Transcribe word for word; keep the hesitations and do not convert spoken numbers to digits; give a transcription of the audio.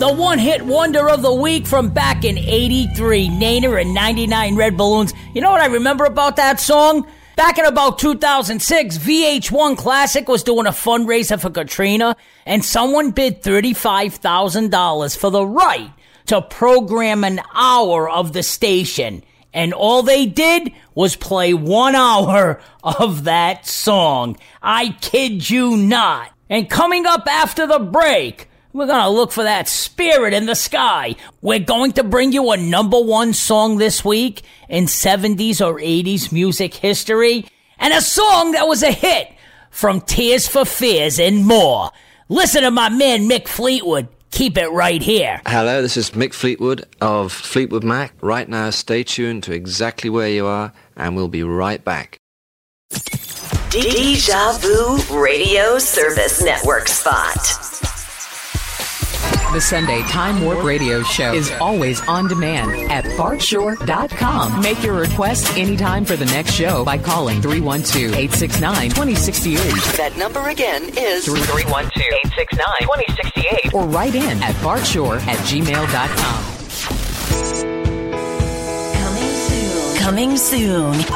The one-hit wonder of the week from back in eighty-three, Nainer and ninety-nine Red Balloons. You know what I remember about that song? Back in about two thousand six, V H one Classic was doing a fundraiser for Katrina, and someone bid thirty-five thousand dollars for the right to program an hour of the station. And all they did was play one hour of that song. I kid you not. And coming up after the break, we're going to look for that spirit in the sky. We're going to bring you a number one song this week in seventies or eighties music history, and a song that was a hit from Tears for Fears and more. Listen to my man Mick Fleetwood. Keep it right here. Hello, this is Mick Fleetwood of Fleetwood Mac. Right now, stay tuned to exactly where you are, and we'll be right back. Deja Vu Radio Service Network spot. The Sunday Time Warp Radio Show is always on demand at bart shore dot com. Make your request anytime for the next show by calling three one two, eight six nine, two zero six eight. That number again is three one two, eight six nine, two zero six eight. Or write in at bart shore at gmail dot com. Coming soon. Coming soon.